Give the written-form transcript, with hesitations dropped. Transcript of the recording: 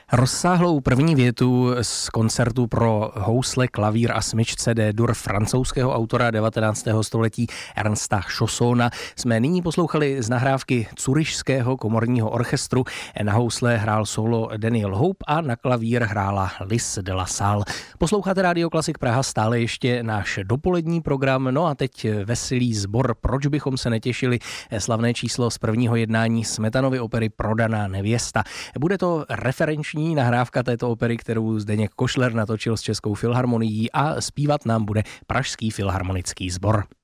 Rozsáhlou první větu z koncertu pro housle, klavír a smyčce D-dur francouzského autora 19. století Ernsta Chaussona jsme nyní poslouchali z nahrávky Curyšského komorního orchestru. Na housle hrál solo Daniel Hope a na klavír hrála Lys de la Salle. Posloucháte Rádio Klasik Praha, stále ještě náš dopolední program. No a teď veselý sbor Proč bychom se netěšili, slavné číslo z prvního jednání Smetanovy opery Prodaná nevěsta. Bude to referenční nahrávka této opery, kterou Zdeněk Košler natočil s Českou filharmonií, a zpívat nám bude Pražský filharmonický sbor.